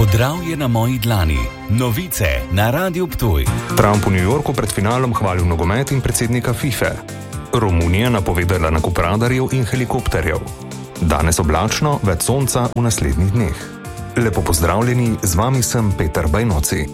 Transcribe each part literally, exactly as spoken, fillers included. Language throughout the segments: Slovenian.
Podravje na moji dlani. Novice na Radiu Ptuj. Trump v New Yorku pred finalom hvalil nogomet in predsednika FIFA. Romunija napovedala nakup radarjev in helikopterjev. Danes oblačno, več sonca v naslednjih dneh. Lepo pozdravljeni, z vami sem Peter Bajnoci.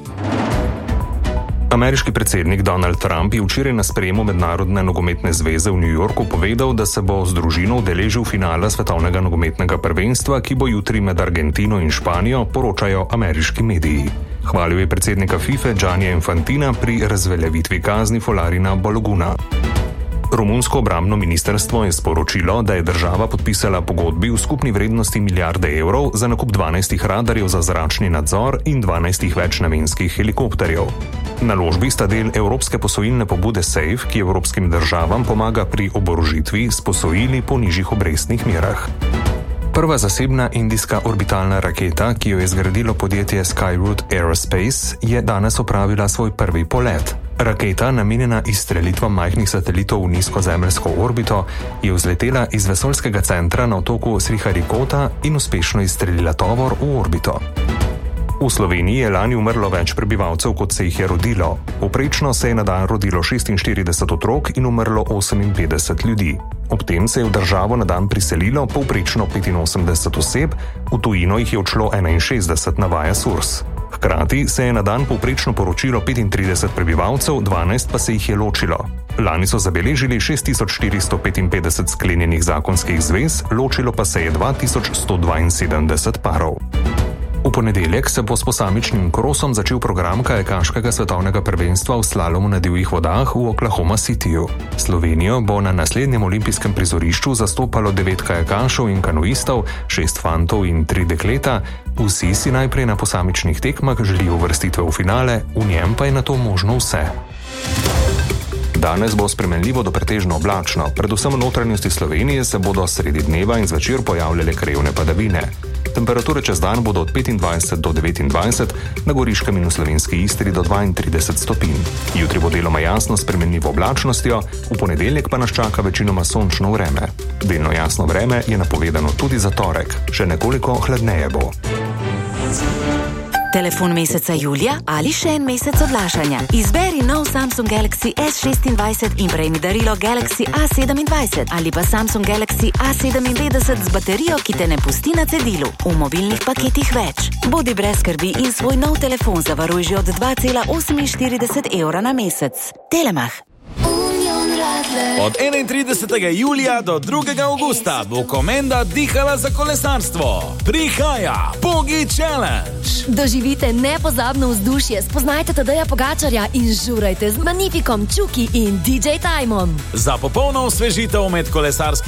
Ameriški predsednik Donald Trump je včeraj na sprejemu Mednarodne nogometne zveze v New Yorku povedal, da se bo z družino udeležil finala svetovnega nogometnega prvenstva, ki bo jutri med Argentino in Španijo, poročajo ameriški mediji. Hvalil je predsednika FIFA Giannia Infantina pri razveljavitvi kazni Folarina Baloguna. Romunsko obrambno ministrstvo je sporočilo, da je država podpisala pogodbi v skupni vrednosti milijarde evrov za nakup dvanajstih radarjev za zračni nadzor in dvanajstih večnamenskih helikopterjev. Naložbi sta del evropske posojilne pobude SAFE, ki evropskim državam pomaga pri oborožitvi s posojili po nižjih obrestnih merah. Prva zasebna indijska orbitalna raketa, ki jo je zgradilo podjetje Skyroot Aerospace, je danes opravila svoj prvi polet. Raketa, namenjena izstrelitvam majhnih satelitov v nizkozemeljsko orbito, je vzletela iz vesoljskega centra na otoku Sriharikota in uspešno izstrelila tovor v orbito. V Sloveniji je lani umrlo več prebivalcev, kot se jih je rodilo. Povprečno se je na dan rodilo šestinštirideset otrok in umrlo oseminpetdeset ljudi. Ob tem se je v državo na dan priselilo povprečno petinosemdeset oseb, v tujino jih je odšlo enainšestdeset, navaja SURS. Hkrati se je na dan povprečno poročilo petintrideset prebivalcev, dvanajst pa se jih je ločilo. Lani so zabeležili šest tisoč štiristo petinpetdeset sklenjenih zakonskih zvez, ločilo pa se je dva tisoč sto dvainsedemdeset parov. V ponedeljek se bo s posamičnim krosom začel program kajakaškega svetovnega prvenstva v slalomu na divjih vodah v Oklahoma Cityju. Slovenijo bo na naslednjem olimpijskem prizorišču zastopalo devet kajakašov in kanuistov, šest fantov in tri dekleta. Vsi si najprej na posamičnih tekmah želijo uvrstitve v finale, v njem pa je na to možno vse. Danes bo spremenljivo do pretežno oblačno, predvsem v notranjosti Slovenije se bodo sredi dneva in zvečer pojavljale krajevne padavine. Temperature čez dan bodo od petindvajset do devetindvajset, na Goriškem in v slovenski Istri do dvaintrideset stopinj. Jutri bo deloma jasno s spremenljivo oblačnostjo, v ponedeljek pa nas čaka večinoma sončno vreme. Delno jasno vreme je napovedano tudi za torek, še nekoliko hladneje bo. Telefon meseca julija ali še en mesec odlašanja. Izberi nov Samsung Galaxy S šestindvajset in prejmi darilo Galaxy A sedemindvajset ali pa Samsung Galaxy A sedeminpetdeset z baterijo, ki te ne pusti na cedilu. V mobilnih paketih več. Bodi brez skrbi in svoj nov telefon zavaruj že od dva cela oseminštirideset evra na mesec. Telemach. Od enaintridesetega julija do drugega avgusta bo Komenda dihala za kolesarstvo. Prihaja Pogi Challenge. Doživite nepozabno vzdušje, spoznajte Tadeja Pogačarja in žurajte z Magnifikom, Čuki in D J Timom. Za popolno osvežitev med kolesarskim